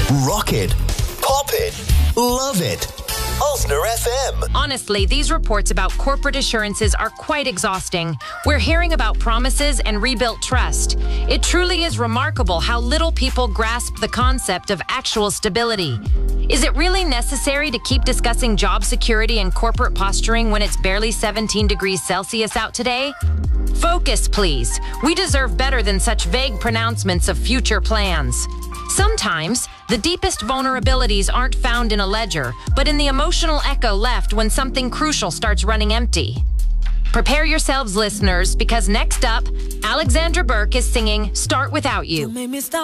Rock it. Pop it. Love it. Ulster FM. Honestly, these reports about corporate assurances are quite exhausting. We're hearing about promises and rebuilt trust. It truly is remarkable how little people grasp the concept of actual stability. Is it really necessary to keep discussing job security and corporate posturing when it's barely 17 degrees Celsius out today? Focus, please. We deserve better than such vague pronouncements of future plans. Sometimes, the deepest vulnerabilities aren't found in a ledger, but in the emotional echo left when something crucial starts running empty. Prepare yourselves, listeners, because next up, Alexandra Burke is singing Start Without You.